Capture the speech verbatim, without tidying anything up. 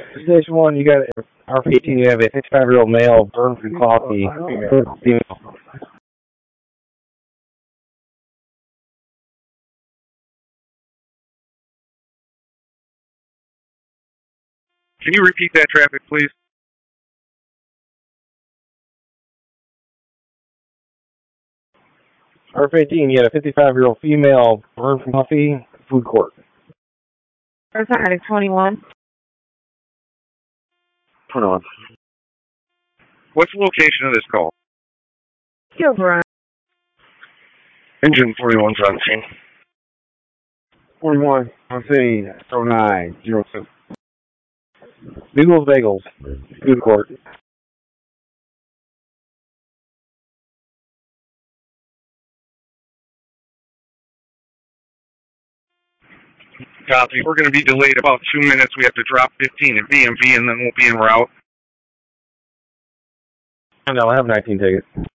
Station one, you got R fifteen, you have a fifty-five-year-old male burned from coffee. Female. Can you repeat that traffic, please? R fifteen, you had a fifty-five-year-old female burned from coffee, food court. Representative twenty-one. twenty-one. What's the location of this call? Kilburn. Engine forty-one's on scene. forty-one, on scene, oh nine, zero two. Beagles Bagels, food court. Copy. We're going to be delayed about two minutes. We have to drop fifteen at B M V and then we'll be en route. And I'll have nineteen tickets.